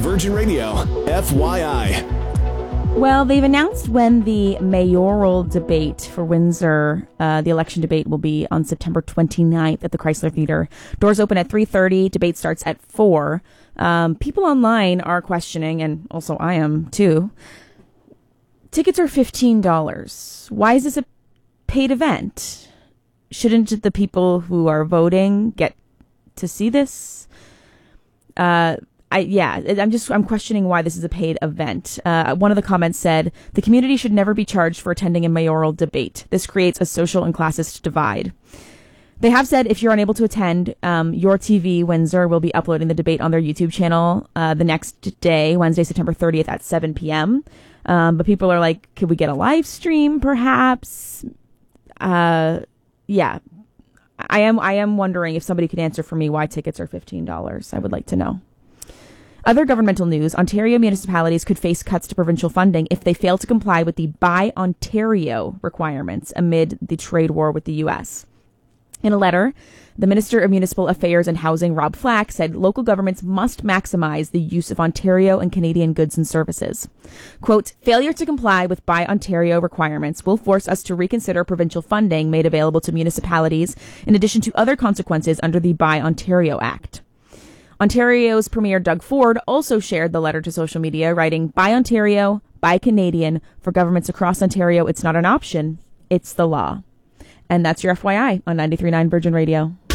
Virgin Radio, FYI. Well, they've announced when the mayoral debate for Windsor, the election debate, will be on September 29th at the Chrysler Theater. Doors open at 3:30. Debate starts at 4. People online are questioning, and also I am too. Tickets are $15. Why is this a paid event? Shouldn't the people who are voting get to see this? I'm questioning why this is a paid event. One of the comments said, the community should never be charged for attending a mayoral debate. This creates a social and classist divide. They have said if you're unable to attend, Your TV Windsor will be uploading the debate on their YouTube channel the next day, Wednesday, September 30th at 7 p.m. But people are like, could we get a live stream perhaps? Yeah. I am wondering if somebody could answer for me why tickets are $15. I would like to know. Other governmental news, Ontario municipalities could face cuts to provincial funding if they fail to comply with the Buy Ontario requirements amid the trade war with the U.S. In a letter, the Minister of Municipal Affairs and Housing, Rob Flack, said local governments must maximize the use of Ontario and Canadian goods and services. Quote, failure to comply with Buy Ontario requirements will force us to reconsider provincial funding made available to municipalities in addition to other consequences under the Buy Ontario Act. Ontario's Premier Doug Ford also shared the letter to social media, writing, Buy Ontario, Buy Canadian. For governments across Ontario, it's not an option, it's the law. And that's your FYI on 93.9 Virgin Radio.